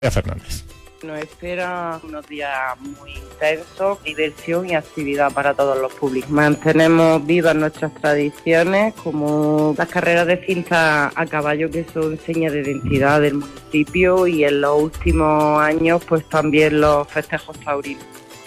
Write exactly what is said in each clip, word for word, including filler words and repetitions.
Fernández. Nos espera unos días muy intensos, diversión y actividad para todos los públicos. Mantenemos vivas nuestras tradiciones, como las carreras de cinta a caballo, que son señas de identidad del municipio, y en los últimos años pues también los festejos taurinos.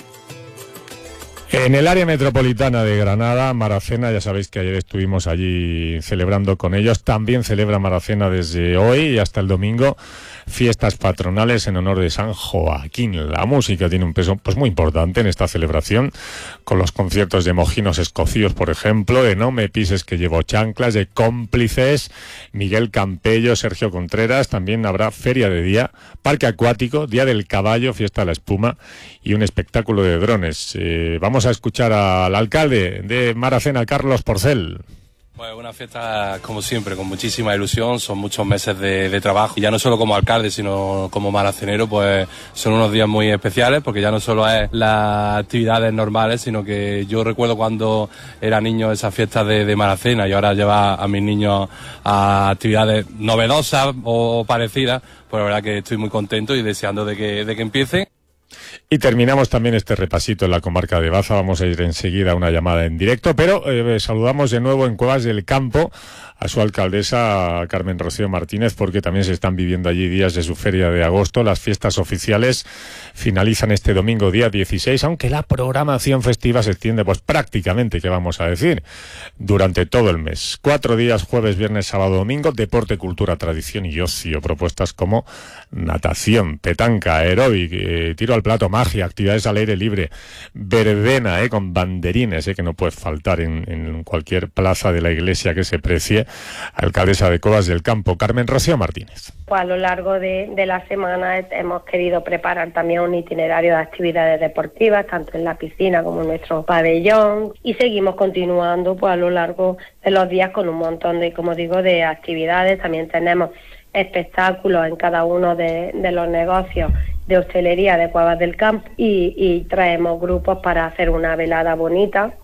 En el área metropolitana de Granada, Maracena, ya sabéis que ayer estuvimos allí celebrando con ellos, también celebra Maracena desde hoy y hasta el domingo fiestas patronales en honor de San Joaquín. La música tiene un peso pues muy importante en esta celebración, con los conciertos de Mojinos Escocíos, por ejemplo, de No me pises que llevo chanclas, de Cómplices, Miguel Campello, Sergio Contreras. También habrá feria de día, parque acuático, día del caballo, fiesta de la espuma y un espectáculo de drones. Eh, vamos a escuchar al alcalde de Maracena, Carlos Porcel. Pues una fiesta, como siempre, con muchísima ilusión. Son muchos meses de, de trabajo, y ya no solo como alcalde, sino como maracenero, pues son unos días muy especiales, porque ya no solo es las actividades normales, sino que yo recuerdo cuando era niño esas fiestas de, de Maracena, y ahora llevar a mis niños a actividades novedosas o parecidas. Pues la verdad que estoy muy contento y deseando de que, de que empiece. Y terminamos también este repasito en la comarca de Baza. Vamos a ir enseguida a una llamada en directo, pero eh, saludamos de nuevo en Cuevas del Campo a su alcaldesa, Carmen Rocío Martínez, porque también se están viviendo allí días de su feria de agosto. Las fiestas oficiales finalizan este domingo, día dieciséis, aunque la programación festiva se extiende, pues prácticamente, ¿qué vamos a decir?, durante todo el mes. Cuatro días, jueves, viernes, sábado, domingo, deporte, cultura, tradición y ocio. Propuestas como natación, petanca, aeróbic, eh, tiro al plato, magia, actividades al aire libre, verbena, eh, con banderines, eh, que no puede faltar en, en cualquier plaza de la iglesia que se precie. Alcaldesa de Cuevas del Campo, Carmen Rocío Martínez. Pues a lo largo de, de la semana hemos querido preparar también un itinerario de actividades deportivas, tanto en la piscina como en nuestro pabellón, y seguimos continuando pues a lo largo de los días con un montón de, como digo, de actividades. También tenemos espectáculos en cada uno de, de los negocios de hostelería de Cuevas del Campo, y, y traemos grupos para hacer una velada bonita